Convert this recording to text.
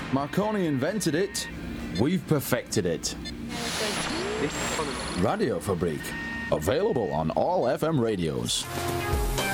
Marconi invented it. We've perfected it. Radio Fabrik. Available on all FM radios.